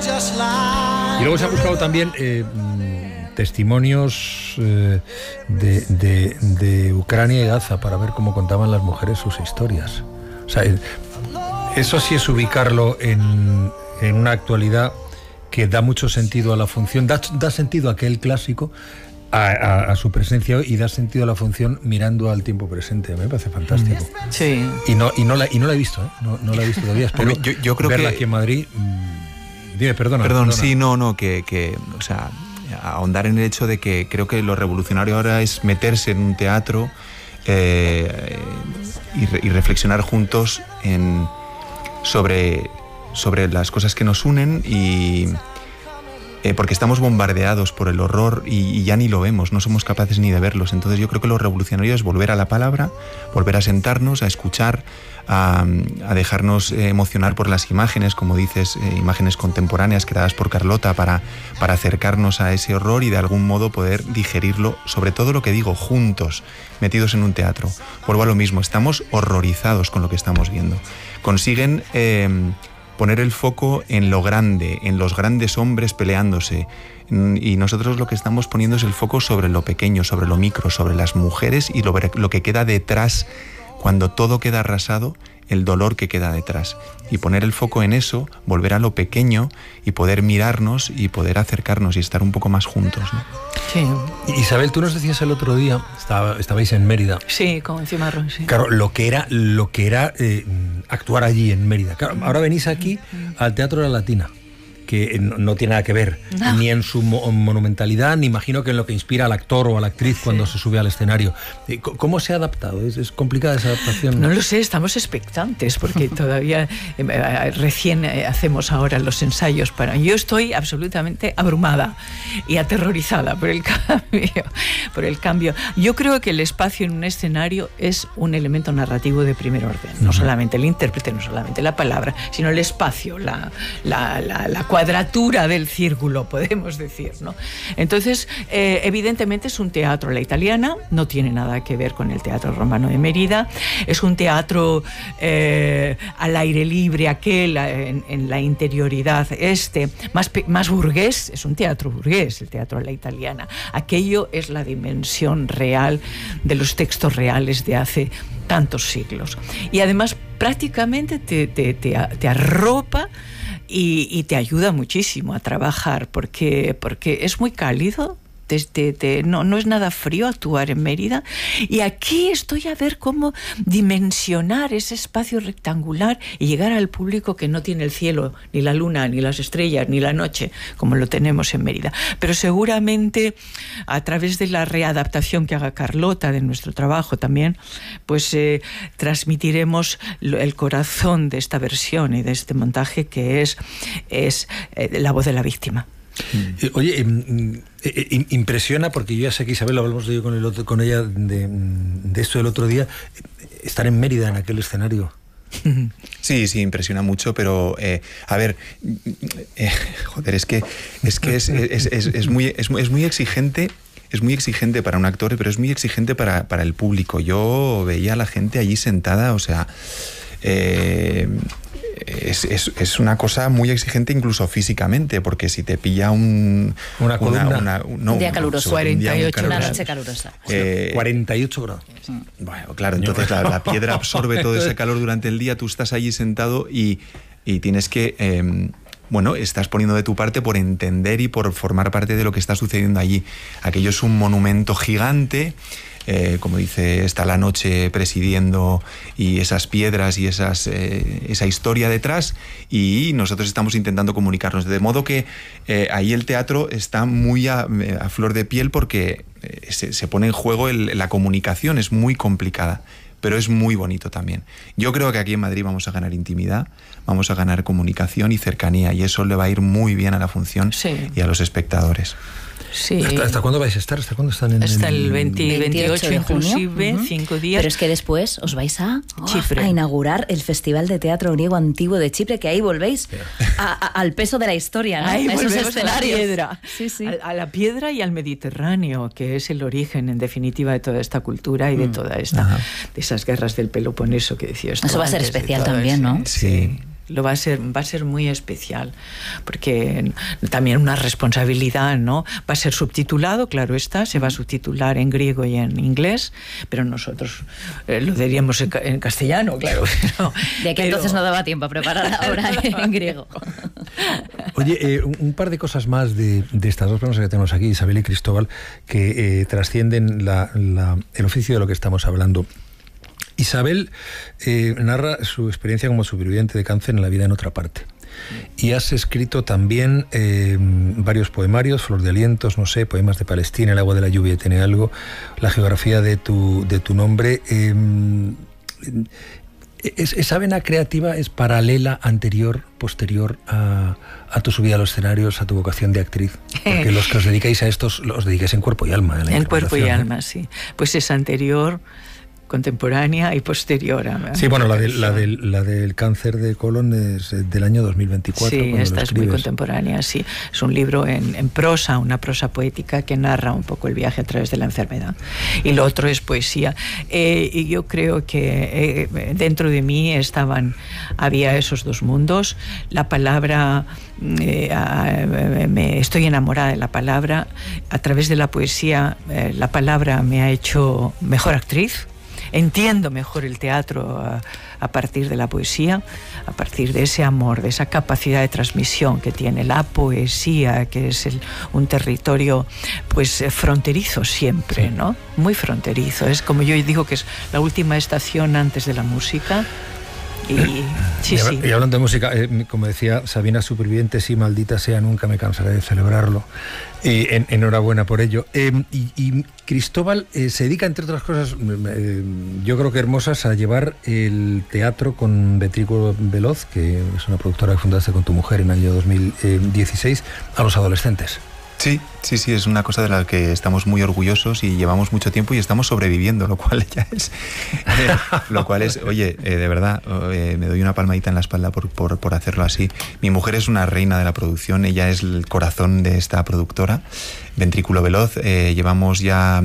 Y luego se ha buscado también testimonios de Ucrania y Gaza para ver cómo contaban las mujeres sus historias. O sea, eso sí es ubicarlo en una actualidad que da mucho sentido a la función, da sentido a aquel clásico, a su presencia hoy, y da sentido a la función mirando al tiempo presente. Me parece fantástico. Sí. Y no la he visto, ¿eh? No la he visto todavía. Espero yo creo verla que aquí en Madrid. Dime, perdona. Sí, que o sea, ahondar en el hecho de que creo que lo revolucionario ahora es meterse en un teatro y reflexionar juntos sobre las cosas que nos unen, y porque estamos bombardeados por el horror y ya ni lo vemos, no somos capaces ni de verlos. Entonces yo creo que lo revolucionario es volver a la palabra, volver a sentarnos, a escuchar, a dejarnos emocionar por las imágenes, como dices, imágenes contemporáneas creadas por Carlota para acercarnos a ese horror y de algún modo poder digerirlo, sobre todo lo que digo, juntos, metidos en un teatro. Vuelvo a lo mismo, estamos horrorizados con lo que estamos viendo. Consiguen poner el foco en lo grande, en los grandes hombres peleándose, y nosotros lo que estamos poniendo es el foco sobre lo pequeño, sobre lo micro, sobre las mujeres y lo que queda detrás, cuando todo queda arrasado, el dolor que queda detrás, y poner el foco en eso, volver a lo pequeño y poder mirarnos y poder acercarnos y estar un poco más juntos, ¿no? Sí. Isabel, tú nos decías el otro día, estabais en Mérida. Sí, con Cimarrón, sí. Claro, lo que era actuar allí en Mérida. Claro, ahora venís aquí al Teatro de la Latina, que no tiene nada que ver, ni en su monumentalidad, ni imagino que en lo que inspira al actor o a la actriz cuando se sube al escenario. ¿Cómo se ha adaptado? ¿Es complicada esa adaptación? No lo sé, estamos expectantes, porque todavía recién hacemos ahora los ensayos. Yo estoy absolutamente abrumada y aterrorizada por el cambio. Yo creo que el espacio en un escenario es un elemento narrativo de primer orden. No solamente el intérprete, no solamente la palabra, sino el espacio, la cuadratura del círculo, podemos decir, ¿no? Entonces, evidentemente es un teatro a la italiana, no tiene nada que ver con el Teatro Romano de Mérida, es un teatro al aire libre, aquel en la interioridad, más burgués, es un teatro burgués, el teatro a la italiana. Aquello es la dimensión real de los textos reales de hace tantos siglos. Y además prácticamente te arropa y te ayuda muchísimo a trabajar, porque es muy cálido. No es nada frío actuar en Mérida, y aquí estoy a ver cómo dimensionar ese espacio rectangular y llegar al público que no tiene el cielo, ni la luna, ni las estrellas, ni la noche, como lo tenemos en Mérida. Pero seguramente a través de la readaptación que haga Carlota de nuestro trabajo también, pues transmitiremos el corazón de esta versión y de este montaje, que es la voz de la víctima. Oye, impresiona, porque yo ya sé que Isabel, lo hablamos de con ella de esto el otro día, estar en Mérida, en aquel escenario. Sí, impresiona mucho, pero a ver, joder, es que es muy exigente. Es muy exigente para un actor, pero es muy exigente para el público. Yo veía a la gente allí sentada, o sea, es una cosa muy exigente incluso físicamente, porque si te pilla un día caluroso, 48 una noche calurosa, 48 grados. Bueno, claro, entonces la piedra absorbe todo ese calor durante el día, tú estás allí sentado y tienes que... estás poniendo de tu parte por entender y por formar parte de lo que está sucediendo allí. Aquello es un monumento gigante, como dice, está la noche presidiendo, y esas piedras y esa historia detrás, y nosotros estamos intentando comunicarnos. De modo que ahí el teatro está muy a flor de piel, porque se pone en juego la comunicación, es muy complicada, pero es muy bonito también. Yo creo que aquí en Madrid vamos a ganar intimidad, vamos a ganar comunicación y cercanía, y eso le va a ir muy bien a la función y a a los Sí. ¿Hasta cuándo vais a estar? ¿Hasta cuándo están Hasta el 28 inclusive, 5 días. Pero es que después os vais a Chipre, a inaugurar el Festival de Teatro Griego Antiguo de Chipre, que ahí volvéis al peso de la historia, ¿no? Ahí esos volvemos escenarios. a la piedra. Sí. A la piedra y al Mediterráneo, que es el origen, en definitiva, de toda esta cultura y de toda esta, de esas guerras del Peloponeso que decías. Eso va a ser especial también, ¿no? Sí. va a ser muy especial, porque también una responsabilidad, ¿no? Va a ser subtitulado, claro está, se va a subtitular en griego y en inglés, pero nosotros lo diríamos en castellano, claro. De que entonces no daba tiempo a preparar ahora en griego. Oye, un par de cosas más de estas dos personas que tenemos aquí, Isabel y Cristóbal, que trascienden el oficio de lo que estamos hablando. Isabel narra su experiencia como superviviente de cáncer en la vida en otra parte. Y has escrito también varios poemarios, Flor de Alientos, no sé, Poemas de Palestina, El agua de la lluvia tiene algo, La geografía de tu nombre. ¿Esa vena creativa es paralela, anterior, posterior a tu subida a los escenarios, a tu vocación de actriz? Porque los que os dedicáis a estos, os dedicáis en cuerpo y alma. En cuerpo y alma, sí. Pues es anterior, contemporánea y posterior. Sí, bueno, la del cáncer de colon es del año 2024. Sí, esta es muy contemporánea, sí. Es un libro en prosa, una prosa poética que narra un poco el viaje a través de la enfermedad. Y lo otro es poesía. Y yo creo que dentro de mí había esos dos mundos. La palabra, estoy enamorada de la palabra. A través de la poesía, la palabra me ha hecho mejor actriz. Entiendo mejor el teatro a partir de la poesía, a partir de ese amor, de esa capacidad de transmisión que tiene la poesía, que es un territorio pues fronterizo siempre, ¿no? Muy fronterizo. Es como yo digo que es la última estación antes de la música. Y hablando de música, como decía Sabina, superviviente, sí, maldita sea, nunca me cansaré de celebrarlo. Enhorabuena por ello. Y Cristóbal se dedica, entre otras cosas, yo creo que hermosas, a llevar el teatro con Ventrículo Veloz, que es una productora que fundaste con tu mujer en el año 2016, a los adolescentes. Sí, es una cosa de la que estamos muy orgullosos y llevamos mucho tiempo y estamos sobreviviendo, lo cual ya es... oye, de verdad, me doy una palmadita en la espalda por hacerlo así. Mi mujer es una reina de la producción, ella es el corazón de esta productora, Ventrículo Veloz. Llevamos ya,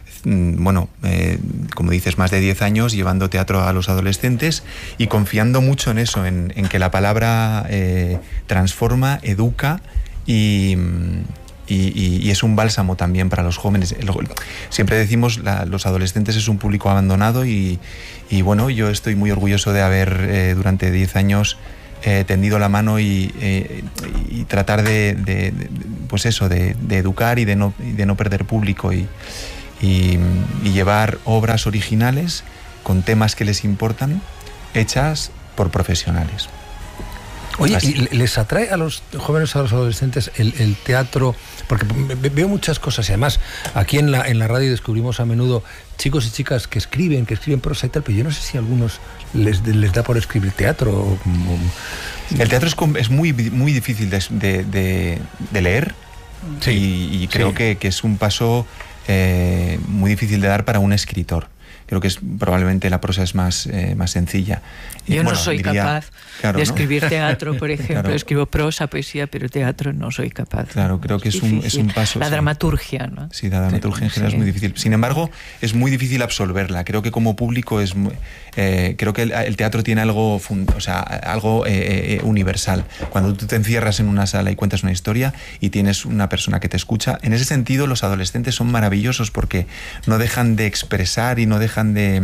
como dices, más de 10 años llevando teatro a los adolescentes y confiando mucho en eso, en que la palabra transforma, educa y es un bálsamo también para los jóvenes. Siempre decimos, los adolescentes es un público abandonado y bueno, yo estoy muy orgulloso de haber durante 10 años tendido la mano y tratar de educar y de no perder público y llevar obras originales con temas que les importan, hechas por profesionales. Oye, ¿y les atrae a los jóvenes, a los adolescentes el teatro? Porque veo muchas cosas y además aquí en la radio descubrimos a menudo chicos y chicas que escriben prosa y tal, pero yo no sé si a algunos les da por escribir teatro. El teatro es muy, muy difícil de leer, sí, y creo que es un paso muy difícil de dar para un escritor. Creo que probablemente la prosa es más sencilla. Yo no soy capaz de escribir teatro, por ejemplo. Claro. Escribo prosa, poesía, pero teatro no soy capaz. Claro, creo que es un paso. La dramaturgia, ¿no? Sí, la dramaturgia en general es muy difícil. Sin embargo, es muy difícil absolverla. Creo que como público creo que el teatro tiene algo universal. Cuando tú te encierras en una sala y cuentas una historia y tienes una persona que te escucha, en ese sentido los adolescentes son maravillosos porque no dejan de expresar y no dejan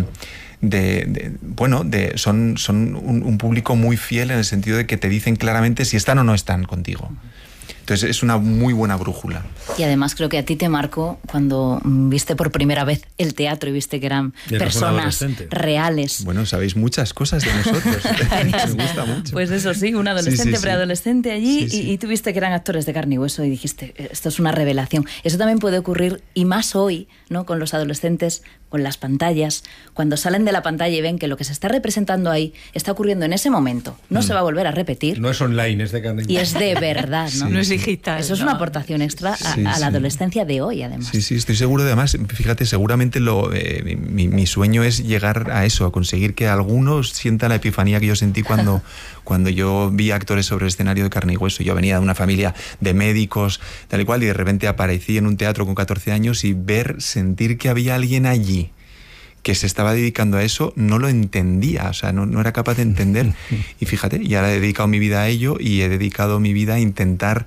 son un público muy fiel en el sentido de que te dicen claramente si están o no están contigo. Entonces es una muy buena brújula. Y además creo que a ti te marcó cuando viste por primera vez el teatro y viste que eran personas reales. Bueno, sabéis muchas cosas de nosotros. Me gusta mucho. Pues eso sí, un adolescente, preadolescente allí Sí. Y tú viste que eran actores de carne y hueso y dijiste, esto es una revelación. Eso también puede ocurrir, y más hoy, ¿no? Con los adolescentes, con las pantallas, cuando salen de la pantalla y ven que lo que se está representando ahí está ocurriendo en ese momento, no se va a volver a repetir. No es online, es de carne y es de verdad, ¿no? No es digital. Eso es una aportación extra a la adolescencia de hoy, además. Sí, estoy seguro. Además, fíjate, seguramente mi sueño es llegar a eso, a conseguir que algunos sientan la epifanía que yo sentí cuando yo vi actores sobre el escenario de carne y hueso. Yo venía de una familia de médicos, tal y cual, y de repente aparecí en un teatro con 14 años y sentir que había alguien allí que se estaba dedicando a eso no lo entendía, o sea, no era capaz de entender. Y fíjate, y ahora he dedicado mi vida a ello y he dedicado mi vida a intentar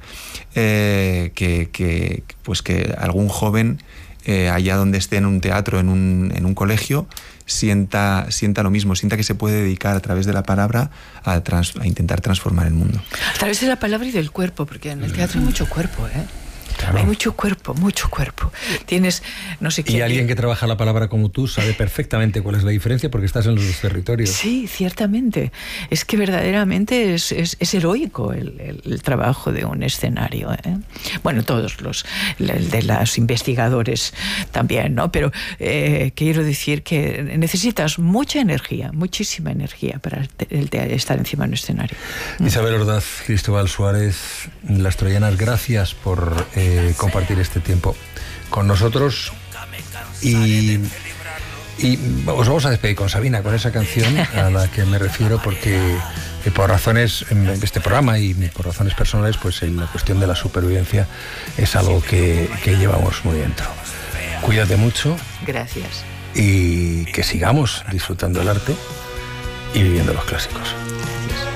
que algún joven, allá donde esté, en un teatro, en un colegio, sienta lo mismo, sienta que se puede dedicar a través de la palabra a intentar transformar el mundo. A través de la palabra y del cuerpo, porque en el teatro hay mucho cuerpo, ¿eh? Claro. Hay mucho cuerpo. Tienes, no sé qué. Y alguien que trabaja la palabra como tú sabe perfectamente cuál es la diferencia porque estás en los dos territorios. Sí, ciertamente. Es que verdaderamente es heroico el trabajo de un escenario, ¿eh? Bueno, todos el de los investigadores también, ¿no? Pero quiero decir que necesitas mucha energía, muchísima energía para estar encima de un escenario. Isabel Ordaz, Cristóbal Suárez, Las Troyanas, gracias por compartir este tiempo con nosotros y os vamos a despedir con Sabina, con esa canción a la que me refiero, porque por razones, en este programa y por razones personales, pues la cuestión de la supervivencia es algo que llevamos muy dentro. Cuídate mucho. Gracias. Y que sigamos disfrutando del arte y viviendo los clásicos. Gracias.